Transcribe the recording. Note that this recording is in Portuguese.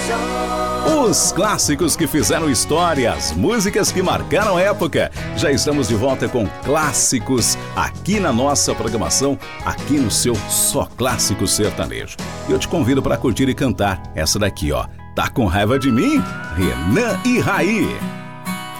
Os clássicos que fizeram história, as músicas que marcaram época. Já estamos de volta com clássicos aqui na nossa programação, aqui no seu Só Clássico Sertanejo. E eu te convido para curtir e cantar essa daqui, ó. Tá com raiva de mim? Renan e Raí.